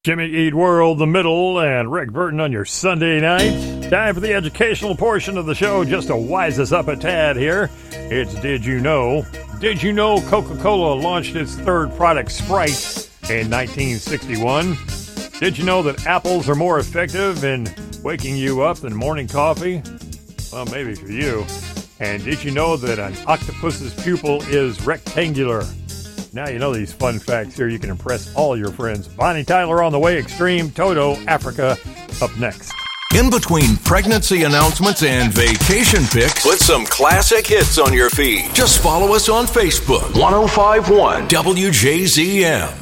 Jimmy Eat World, The Middle, and Rick Burton on your Sunday night. Time for the educational portion of the show, just to wise us up a tad here. It's Did You Know? Did you know Coca-Cola launched its third product, Sprite, in 1961? Did you know that apples are more effective in waking you up than morning coffee? Well, maybe for you. And did you know that an octopus's pupil is rectangular? Now you know these fun facts here. You can impress all your friends. Bonnie Tyler on the way. Extreme Toto Africa up next. In between pregnancy announcements and vacation pics, put some classic hits on your feed. Just follow us on Facebook. 105.1 WJZM.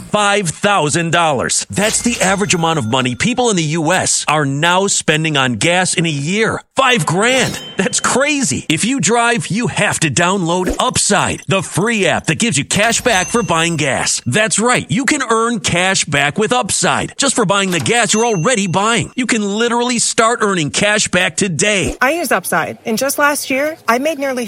$5,000. That's the average amount of money people in the U.S. are now spending on gas in a year. $5,000. That's crazy. If you drive, you have to download Upside, the free app that gives you cash back for buying gas. That's right. You can earn cash back with Upside just for buying the gas you're already buying. You can literally start earning cash back today. I use Upside, and just last year, I made nearly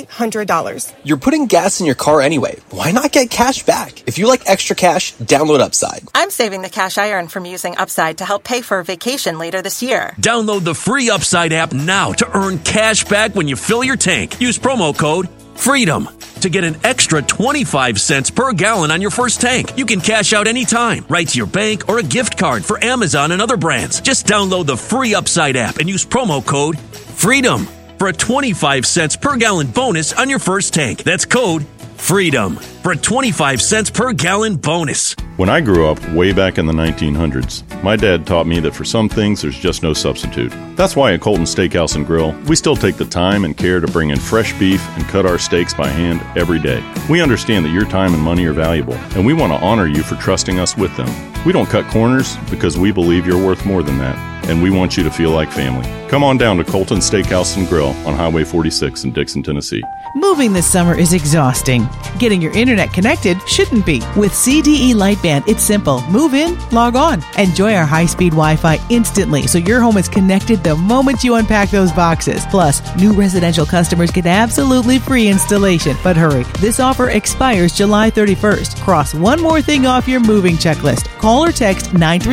$300. You're putting gas in your car anyway. Why not get cash back? If you like extra cash, download Upside. I'm saving the cash I earn from using Upside to help pay for a vacation later this year. Download the free Upside app now to earn cash back when you fill your tank. Use promo code FREEDOM to get an extra 25 cents per gallon on your first tank. You can cash out anytime, right to your bank or a gift card for Amazon and other brands. Just download the free Upside app and use promo code FREEDOM for a 25 cents per gallon bonus on your first tank. That's code FREEDOM for a 25 cents per gallon bonus. When I grew up way back in the 1900s, my dad taught me that for some things there's just no substitute. That's why at Colton Steakhouse and Grill, we still take the time and care to bring in fresh beef and cut our steaks by hand every day. We understand that your time and money are valuable, and we want to honor you for trusting us with them. We don't cut corners because we believe you're worth more than that, and we want you to feel like family. Come on down to Colton Steakhouse and Grill on Highway 46 in Dixon, Tennessee. Moving this summer is exhausting. Getting your internet connected shouldn't be. With CDE Lightband, it's simple. Move in, log on. Enjoy our high-speed Wi-Fi instantly so your home is connected the moment you unpack those boxes. Plus, new residential customers get absolutely free installation. But hurry, this offer expires July 31st. Cross one more thing off your moving checklist. Call or text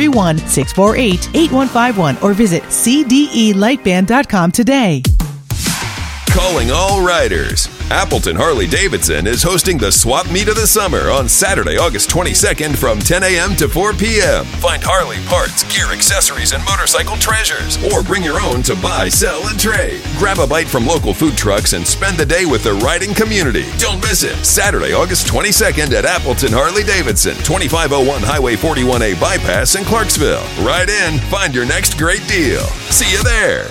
931-648-8151 or visit cdelightband.com today. Calling all riders. Appleton Harley-Davidson is hosting the Swap Meet of the Summer on Saturday, August 22nd from 10 a.m. to 4 p.m. Find Harley parts, gear, accessories, and motorcycle treasures. Or bring your own to buy, sell, and trade. Grab a bite from local food trucks and spend the day with the riding community. Don't miss it. Saturday, August 22nd at Appleton Harley-Davidson, 2501 Highway 41A Bypass in Clarksville. Ride in, find your next great deal. See you there.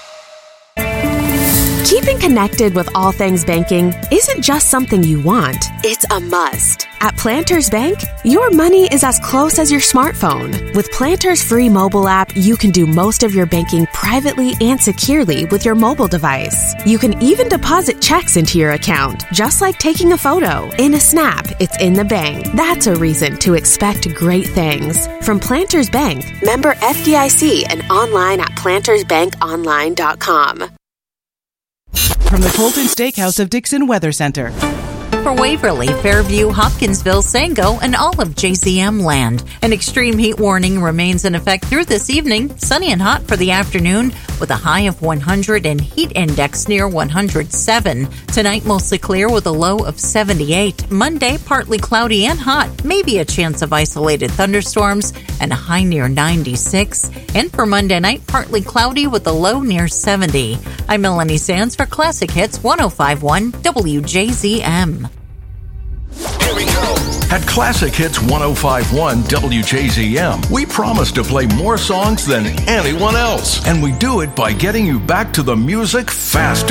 Keeping connected with all things banking isn't just something you want, it's a must. At Planters Bank, your money is as close as your smartphone. With Planters' free mobile app, you can do most of your banking privately and securely with your mobile device. You can even deposit checks into your account, just like taking a photo. In a snap, it's in the bank. That's a reason to expect great things. From Planters Bank, member FDIC, and online at plantersbankonline.com. From the Colton Steakhouse of Dixon Weather Center. For Waverly, Fairview, Hopkinsville, Sango, and all of JZM land. An extreme heat warning remains in effect through this evening. Sunny and hot for the afternoon with a high of 100 and heat index near 107. Tonight, mostly clear with a low of 78. Monday, partly cloudy and hot. Maybe a chance of isolated thunderstorms and a high near 96. And for Monday night, partly cloudy with a low near 70. I'm Melanie Sands for Classic Hits 105.1 WJZM. Here we go. At Classic Hits 105.1 WJZM, we promise to play more songs than anyone else. And we do it by getting you back to the music faster.